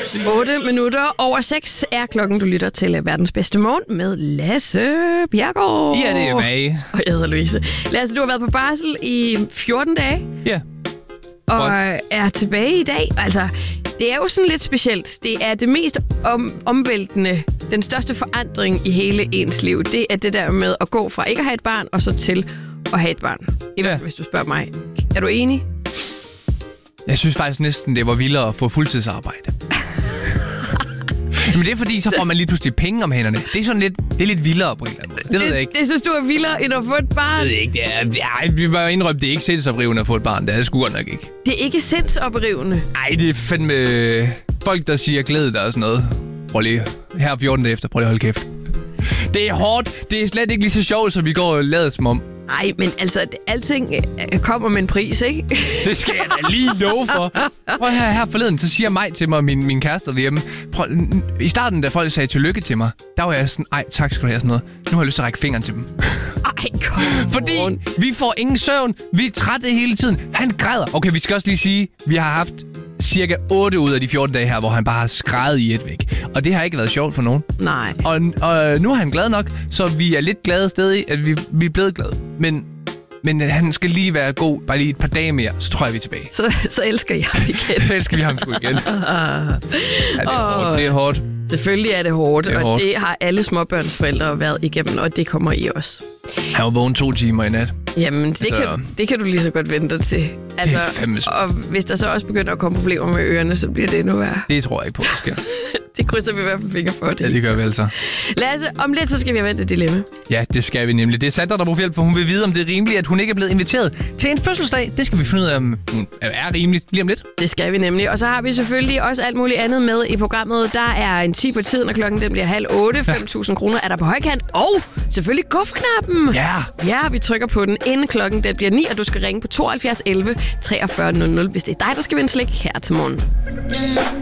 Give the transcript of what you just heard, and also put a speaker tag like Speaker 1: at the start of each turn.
Speaker 1: 8 minutter over 6 er klokken. Du lytter til verdens bedste morgen med Lasse Bjerregaard.
Speaker 2: Ja, det er mig.
Speaker 1: Og jeg hedder Louise. Lasse, du har været på barsel i 14 dage.
Speaker 2: Ja.
Speaker 1: Og er tilbage i dag. Altså, det er jo sådan lidt specielt. Det er det mest omvæltende, den største forandring i hele ens liv. Det er det der med at gå fra ikke at have et barn, og så til at have et barn. I hvert fald, hvis du spørger mig. Er du enig?
Speaker 2: Jeg synes faktisk næsten, det var vildere at få fuldtidsarbejde. Men det er fordi, så får man lige pludselig penge om hænderne. Det er sådan lidt, vildere på en eller anden måde. Det ved jeg ikke.
Speaker 1: Det synes du er vildere, end at få et barn?
Speaker 2: Jeg ved ikke, vi må indrømme, det er ikke sindsoprivende at få et barn. Det er sgu nok ikke.
Speaker 1: Det er ikke sindsoprivende?
Speaker 2: Ej, det er fandme folk, der siger glæde dig og sådan noget. Prøv lige, her 14 dage efter, prøv lige at holde kæft. Det er hårdt. Det er slet ikke lige så sjovt, som vi går og lader som om.
Speaker 1: Nej, men altså, alting kommer med en pris, ikke?
Speaker 2: Det skal jeg da lige love for. Prøv her forleden, så siger Maj til mig, min kæreste derhjemme. I starten, da folk sagde tillykke til mig, der var jeg sådan, ej, tak skal du have, sådan noget. Nu har jeg lyst til at række fingeren til dem.
Speaker 1: Ej, kom.
Speaker 2: Fordi vi får ingen søvn, vi er trætte hele tiden. Han græder. Okay, vi skal også lige sige, vi har haft cirka 8 ud af de 14 dage her, hvor han bare har skrædet i et væk. Og det har ikke været sjovt for nogen.
Speaker 1: Nej.
Speaker 2: Og nu er han glad nok, så vi er lidt glade stadig, at vi er blevet glade. Men han skal lige være god, bare lige et par dage mere, så tror jeg, vi er tilbage.
Speaker 1: Så elsker jeg ham igen.
Speaker 2: Så elsker vi ham sgu igen. Ja, det er hårdt.
Speaker 1: Selvfølgelig er det hårdt,
Speaker 2: det er hårdt.
Speaker 1: Det har alle småbørnsforældre været igennem, og det kommer I også.
Speaker 2: Han var vågen 2 timer i nat.
Speaker 1: Jamen, det kan du lige så godt vente dig til. Altså, og hvis der så også begynder at komme problemer med ørerne, så bliver det endnu værre.
Speaker 2: Det tror jeg ikke på, det sker.
Speaker 1: Det krydser vi i hvert fald fingre for det.
Speaker 2: Ja, det gør vi altså.
Speaker 1: Lasse, om lidt så skal vi have vendt et dilemma.
Speaker 2: Ja, det skal vi nemlig. Det er Sandra, der bruger hjælp, for hun vil vide, om det er rimeligt, at hun ikke er blevet inviteret til en fødselsdag. Det skal vi finde ud af, om hun er rimeligt lige om lidt.
Speaker 1: Det skal vi nemlig. Og så har vi selvfølgelig også alt muligt andet med i programmet. Der er en 10 på tiden, og klokken den bliver 7:30. 5.000 kroner er der på højkant. Og selvfølgelig gufknappen.
Speaker 2: Ja.
Speaker 1: Ja, vi trykker på den, inden klokken den bliver 9, og du skal ringe på 72 11 43 00, hvis det er dig, der skal vinde slik her til morgen.